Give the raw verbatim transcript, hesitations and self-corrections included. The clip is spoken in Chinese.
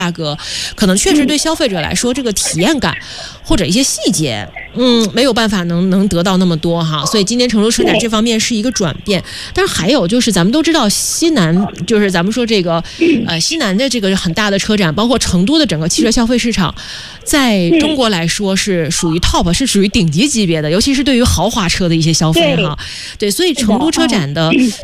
价格，可能确实对消费者来说，这个体验感或者一些细节，嗯，没有办法能能得到那么多哈。所以今年成都车展这方面是一个转变。但是还有就是，咱们都知道西南，就是咱们说这个呃西南的这个很大的车展，包括成都的整个汽车消费市场，在中国来说是属于 top， 是属于顶级级别的，尤其是对于豪华车的一些消费哈。对，所以成都车展的